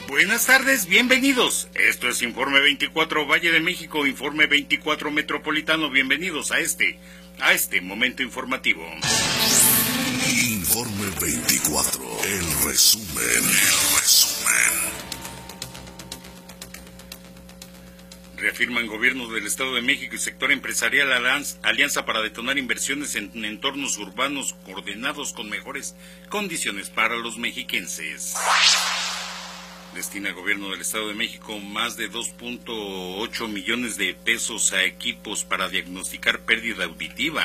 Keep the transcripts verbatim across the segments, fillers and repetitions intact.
Buenas tardes, bienvenidos. Esto es Informe veinticuatro Valle de México, Informe veinticuatro Metropolitano. Bienvenidos a este, a este momento informativo. Informe veinticuatro, el resumen, el resumen. Reafirman gobiernos del Estado de México y sector empresarial alianza para detonar inversiones en entornos urbanos coordinados con mejores condiciones para los mexiquenses. Destina el gobierno del Estado de México más de dos punto ocho millones de pesos a equipos para diagnosticar pérdida auditiva.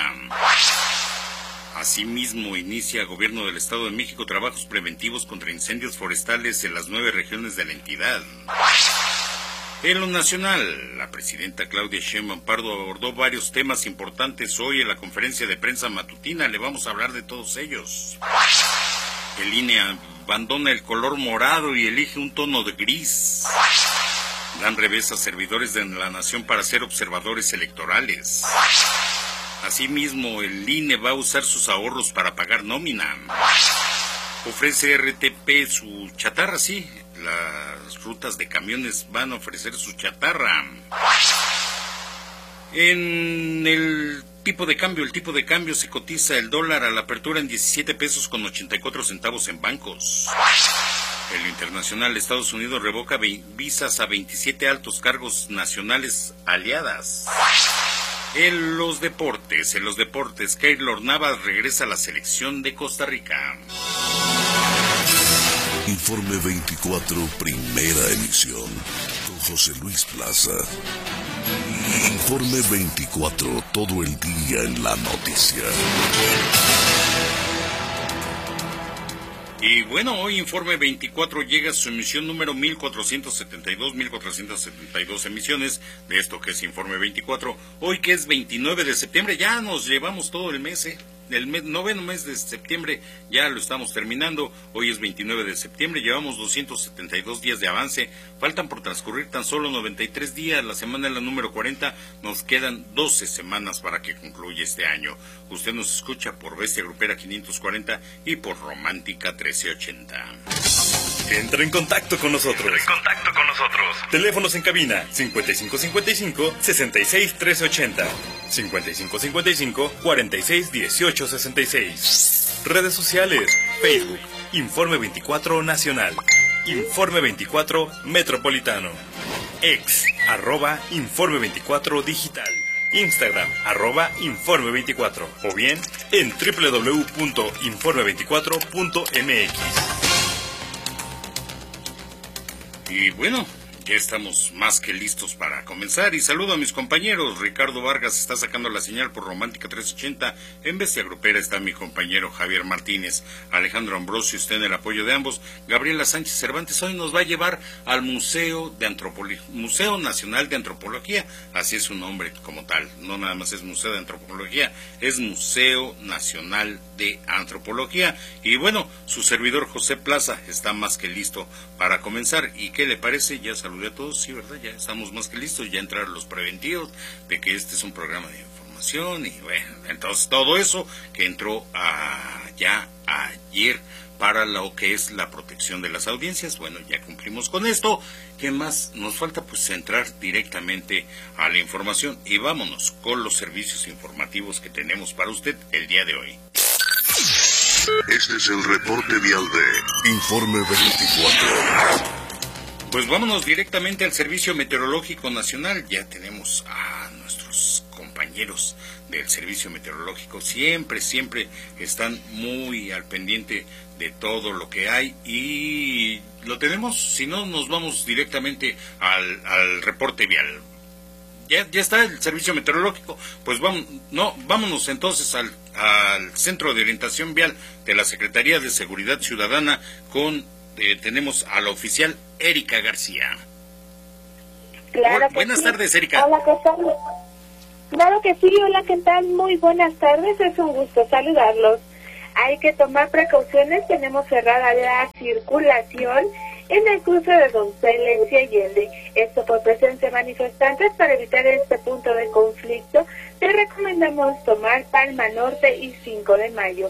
Asimismo, inicia el gobierno del Estado de México trabajos preventivos contra incendios forestales en las nueve regiones de la entidad. En lo nacional, la presidenta Claudia Sheinbaum Pardo abordó varios temas importantes hoy en la conferencia de prensa matutina. Le vamos a hablar de todos ellos. El I N E abandona el color morado y elige un tono de gris. Dan revés a servidores de la nación para ser observadores electorales. Asimismo, el I N E va a usar sus ahorros para pagar nómina. Ofrece R T P su chatarra, sí. Las rutas de camiones van a ofrecer su chatarra. En el tipo de cambio, el tipo de cambio se cotiza el dólar a la apertura en diecisiete pesos con ochenta y cuatro centavos en bancos. En lo internacional, Estados Unidos revoca visas a veintisiete altos cargos nacionales aliadas. En los deportes, en los deportes, Keylor Navas regresa a la selección de Costa Rica. Informe veinticuatro, primera emisión, con José Luis Plaza. Informe veinticuatro, todo el día en la noticia. Y bueno, hoy Informe veinticuatro llega a su emisión número mil cuatrocientos setenta y dos, mil cuatrocientos setenta y dos emisiones de esto que es Informe veinticuatro. Hoy que es veintinueve de septiembre, ya nos llevamos todo el mes, ¿eh? El mes, noveno mes de septiembre ya lo estamos terminando. Hoy es veintinueve de septiembre, llevamos doscientos setenta y dos días de avance. Faltan por transcurrir tan solo noventa y tres días. La semana es la número cuarenta. Nos quedan doce semanas para que concluya este año. Usted nos escucha por Bestia Grupera quinientos cuarenta y por Romántica trece ochenta. Entra en contacto con nosotros. Entra en contacto con nosotros. Teléfonos en cabina cincuenta y cinco cincuenta y cinco, sesenta y seis trece ochenta, cincuenta y cinco cincuenta y cinco, cuarenta y seis dieciocho sesenta y seis. Redes sociales: Facebook Informe veinticuatro Nacional, Informe veinticuatro Metropolitano, ex arroba Informe veinticuatro Digital, Instagram arroba Informe veinticuatro o bien en doble u doble u doble u punto informe veinticuatro punto m x. Y bueno, ya estamos más que listos para comenzar. Y saludo a mis compañeros. Ricardo Vargas está sacando la señal por Romántica trescientos ochenta. En Bestia Grupera está mi compañero Javier Martínez. Alejandro Ambrosio está en el apoyo de ambos. Gabriela Sánchez Cervantes hoy nos va a llevar al Museo de Antropología, Museo Nacional de Antropología. Así es su nombre como tal. No nada más es Museo de Antropología, es Museo Nacional de Antropología. Y bueno, su servidor José Plaza está más que listo para comenzar. ¿Y qué le parece? Ya saludé a todos, sí, ¿verdad? Ya estamos más que listos, ya entraron los preventivos de que este es un programa de información y bueno, entonces todo eso que entró a, ya ayer para lo que es la protección de las audiencias, bueno, ya cumplimos con esto. ¿Qué más nos falta? Pues entrar directamente a la información y vámonos con los servicios informativos que tenemos para usted el día de hoy. Este es el reporte vial de Informe veinticuatro. Pues vámonos directamente al Servicio Meteorológico Nacional. Ya tenemos a nuestros compañeros del Servicio Meteorológico. Siempre, siempre están muy al pendiente de todo lo que hay y lo tenemos. Si no, nos vamos directamente al, al reporte vial. Ya, ya está el Servicio Meteorológico. Pues vamos, no, vámonos entonces al, al Centro de Orientación Vial de la Secretaría de Seguridad Ciudadana con... Eh, tenemos a la oficial Erika García. Claro que buenas sí. tardes, Erika. Hola, ¿qué tal? Claro que sí, hola, ¿qué tal? Muy buenas tardes, es un gusto saludarlos. Hay que tomar precauciones, tenemos cerrada la circulación en el cruce de Donceles y Allende. Esto por presencia de manifestantes. Para evitar este punto de conflicto, te recomendamos tomar Palma Norte y cinco de mayo.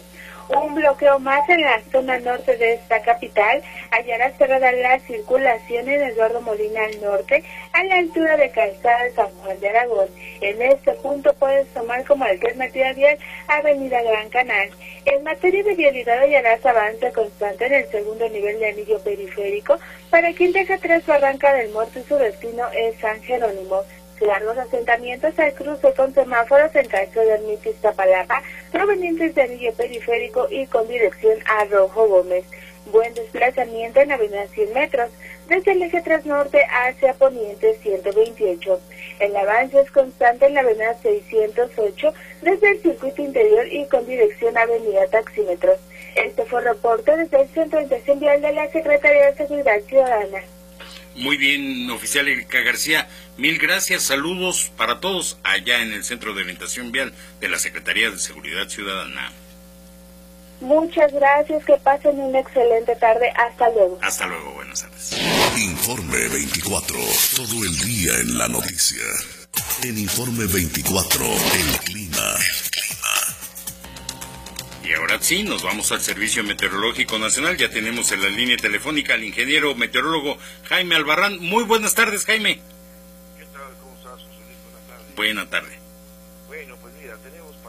Un bloqueo más en la zona norte de esta capital. Hallarás cerrada la circulación en Eduardo Molina al norte, a la altura de Calzada de San Juan de Aragón. En este punto puedes tomar como alternativa vial Avenida Gran Canal. En materia de vialidad hallarás avance constante en el segundo nivel de anillo periférico. Para quien deja atrás Barranca del Muerto y su destino es San Jerónimo. Largos asentamientos al cruce con semáforos en Castro de Ermita y Iztapalapa, provenientes de anillo periférico y con dirección a Rojo Gómez. Buen desplazamiento en avenida cien metros, desde el eje tres norte hacia poniente ciento veintiocho. El avance es constante en la avenida seiscientos ocho, desde el circuito interior y con dirección a avenida Taxímetros. Este fue el reporte desde el Centro de Orientación Vial de la Secretaría de Seguridad Ciudadana. Muy bien, oficial Erika García, mil gracias, saludos para todos allá en el Centro de Orientación Vial de la Secretaría de Seguridad Ciudadana. Muchas gracias, que pasen una excelente tarde, hasta luego. Hasta luego, buenas tardes. Informe veinticuatro, todo el día en la noticia. En Informe veinticuatro, el clima. Y ahora sí, nos vamos al Servicio Meteorológico Nacional. Ya tenemos en la línea telefónica al ingeniero meteorólogo Jaime Albarrán. Muy buenas tardes, Jaime. ¿Qué tal? ¿Cómo estás, José Luis? Buenas tardes. Buena tarde. Bueno, pues mira, tenemos para